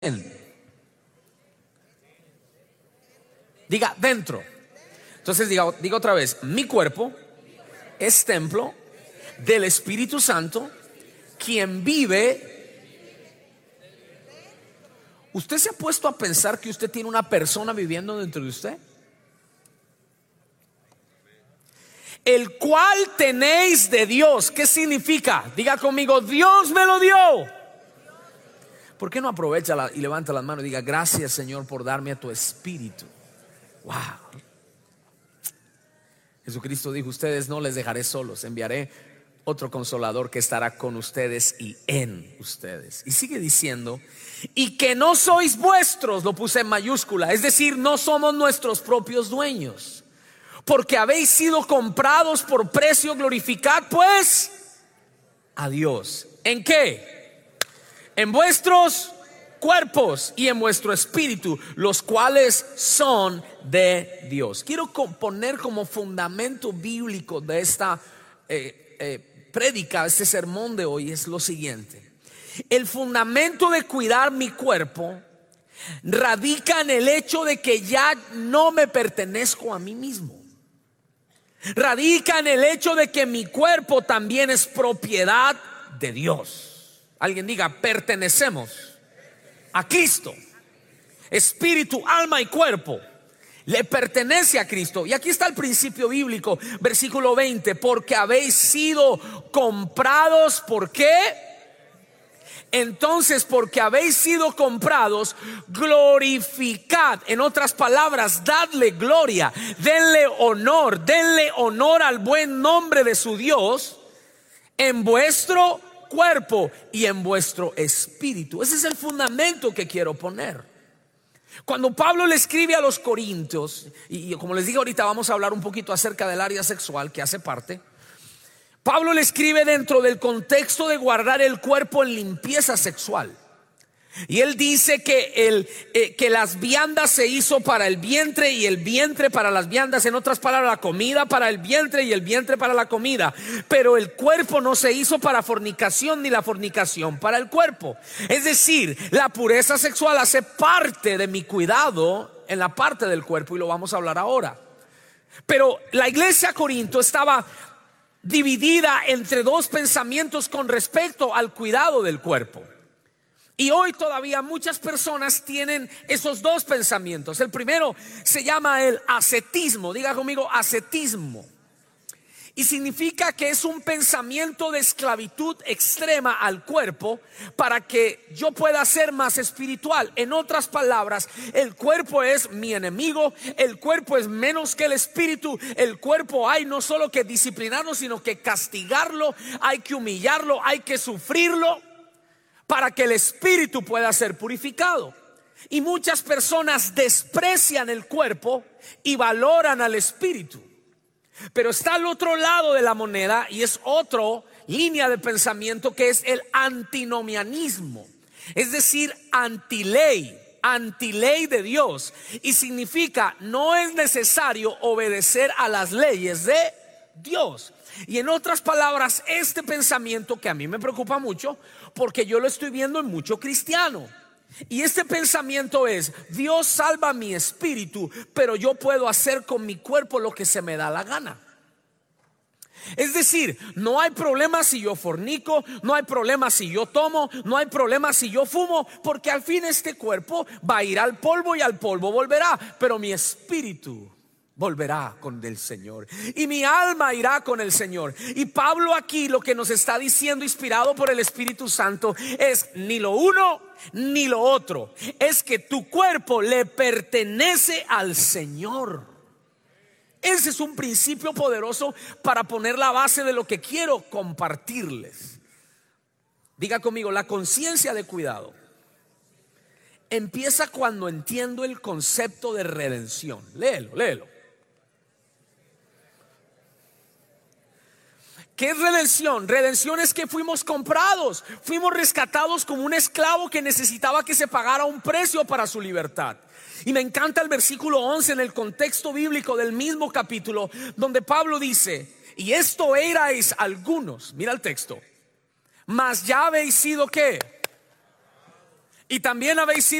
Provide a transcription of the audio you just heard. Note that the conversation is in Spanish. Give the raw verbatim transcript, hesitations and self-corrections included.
Diga dentro. Entonces diga, diga otra vez: mi cuerpo es templo del Espíritu Santo, quien vive. ¿Usted se ha puesto a pensar que usted tiene una persona viviendo dentro de usted? El cual tenéis de Dios. ¿Qué significa? Diga conmigo: Dios me lo dio. ¿Por qué no aprovecha la, y levanta las manos y diga: gracias, Señor, por darme a tu Espíritu? Wow. Jesucristo dijo: ustedes no les dejaré solos, enviaré otro consolador que estará con ustedes y en ustedes. Y sigue diciendo: y que no sois vuestros, lo puse en mayúscula, es decir, no somos nuestros propios dueños, porque habéis sido comprados por precio. Glorificad pues a Dios. ¿En qué? En vuestros cuerpos y en vuestro espíritu, los cuales son de Dios. Quiero poner como fundamento bíblico de esta eh, eh, prédica, este sermón de hoy, es lo siguiente: el fundamento de cuidar mi cuerpo radica en el hecho de que ya no me pertenezco a mí mismo. Radica en el hecho de que mi cuerpo también es propiedad de Dios. Alguien diga: pertenecemos a Cristo. Espíritu, alma y cuerpo le pertenece a Cristo. Y aquí está el principio bíblico, versículo veinte: porque habéis sido comprados. ¿Por qué? Entonces, porque habéis sido comprados, glorificad. En otras palabras, dadle gloria, denle honor, denle honor al buen nombre de su Dios en vuestro cuerpo y en vuestro espíritu. Ese es el fundamento que quiero poner. Cuando Pablo le escribe a los Corintios, y como les dije ahorita, vamos a hablar un poquito acerca del área sexual que hace parte. Pablo le escribe dentro del contexto de guardar el cuerpo en limpieza sexual. Y él dice que, el, eh, que las viandas se hizo para el vientre y el vientre para las viandas. En otras palabras, la comida para el vientre y el vientre para la comida. Pero el cuerpo no se hizo para fornicación, ni la fornicación para el cuerpo. Es decir, la pureza sexual hace parte de mi cuidado en la parte del cuerpo, y lo vamos a hablar ahora. Pero la iglesia Corinto estaba dividida entre dos pensamientos con respecto al cuidado del cuerpo. Y hoy todavía muchas personas tienen esos dos pensamientos. El primero se llama el ascetismo. Diga conmigo: ascetismo. Y significa que es un pensamiento de esclavitud extrema al cuerpo para que yo pueda ser más espiritual. En otras palabras, el cuerpo es mi enemigo, el cuerpo es menos que el espíritu. El cuerpo hay no solo que disciplinarlo, sino que castigarlo, hay que humillarlo, hay que sufrirlo para que el espíritu pueda ser purificado. Y muchas personas desprecian el cuerpo y valoran al espíritu. Pero está al otro lado de la moneda, y es otra línea de pensamiento, que es el antinomianismo, es decir, antiley, antiley de Dios. Y significa: no es necesario obedecer a las leyes de Dios. Y en otras palabras, este pensamiento que a mí me preocupa mucho, porque yo lo estoy viendo en mucho cristiano. Y este pensamiento es: Dios salva mi espíritu, pero yo puedo hacer con mi cuerpo lo que se me da la gana. Es decir, no hay problema si yo fornico, no hay problema si yo tomo, no hay problema si yo fumo, porque al fin este cuerpo va a ir al polvo y al polvo volverá, pero mi espíritu volverá con el Señor y mi alma irá con el Señor. Y Pablo aquí lo que nos está diciendo, inspirado por el Espíritu Santo, es ni lo uno ni lo otro. Es que tu cuerpo le pertenece al Señor. Ese es un principio poderoso para poner la base de lo que quiero compartirles. Diga conmigo: la conciencia de cuidado empieza cuando entiendo el concepto de redención. Léelo, léelo. ¿Qué es redención? Redención es que fuimos comprados, fuimos rescatados como un esclavo que necesitaba que se pagara un precio para su libertad. Y me encanta el versículo once en el contexto bíblico del mismo capítulo, donde Pablo dice: y esto erais algunos, mira el texto, mas ya habéis sido ¿qué? Y también habéis sido